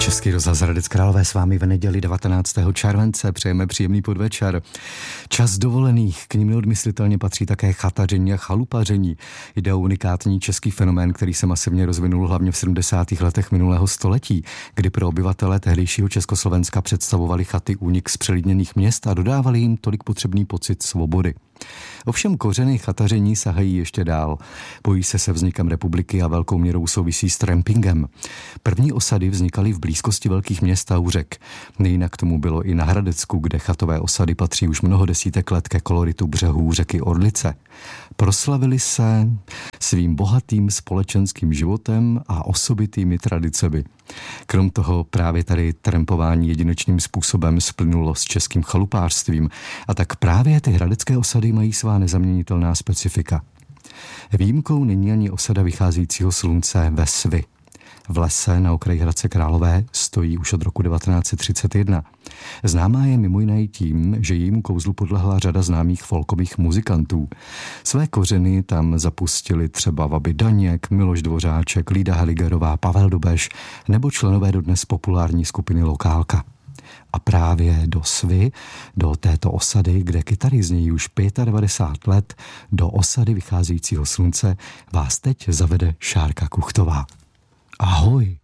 Český rozhlas Hradec Králové s vámi v neděli 19. července. Přejeme příjemný podvečer. Čas dovolených, k nim neodmyslitelně patří také chataření a chalupaření. Jde o unikátní český fenomén, který se masivně rozvinul hlavně v 70. letech minulého století, kdy pro obyvatele tehdejšího Československa představovaly chaty únik z přelidněných měst a dodávali jim tolik potřebný pocit svobody. Ovšem kořeny chataření sahají ještě dál. Pojí se vznikem republiky a velkou měrou souvisí s trampingem. První osady vznikaly v blízkosti velkých měst a úřek. Nejinak tomu bylo i na Hradecku, kde chatové osady patří už mnoho desítek let ke koloritu břehů řeky Orlice. Proslavili se svým bohatým společenským životem a osobitými tradicemi. Krom toho právě tady trampování jedinečným způsobem splynulo s českým chalupářstvím a tak právě ty hradecké osady mají svá nezaměnitelná specifika. Výjimkou není ani osada vycházejícího slunce ve Svi. V lese na okraji Hradce Králové stojí už od roku 1931. Známá je mimo jiné tím, že jejímu kouzlu podlehla řada známých folkových muzikantů. Své kořeny tam zapustili třeba Vaby Daněk, Miloš Dvořáček, Lída Heligerová, Pavel Dobeš nebo členové dodnes populární skupiny Lokálka. A právě do Svy, do této osady, kde kytary znějí už 95 let, do osady vycházejícího slunce vás teď zavede Šárka Kuchtová. Ahoj!